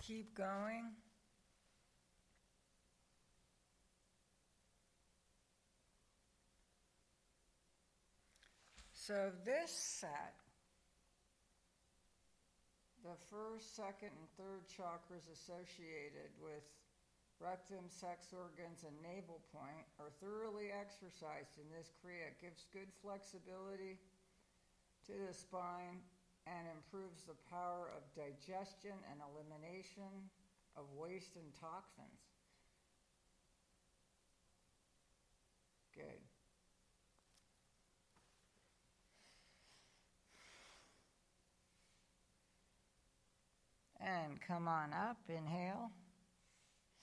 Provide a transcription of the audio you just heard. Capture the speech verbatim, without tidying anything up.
keep going. So this set, the first, second, and third chakras associated with rectum, sex organs, and navel point are thoroughly exercised in this Kriya. It gives good flexibility to the spine and improves the power of digestion and elimination of waste and toxins. Good. And come on up, inhale.